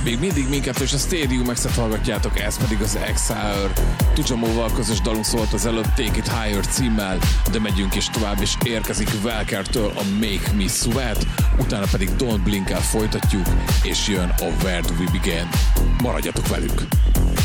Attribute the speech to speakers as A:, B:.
A: Még mindig minket és a Stadium X-et hallgatjátok, ez pedig az Exile. Tujamóval közös dalunk szólt az előbb Take It Higher címmel, de megyünk is tovább, és érkezik Welker-től a Make Me Sweat, utána pedig Don't Blink-el folytatjuk, és jön a Where Do We Begin. Maradjatok velünk!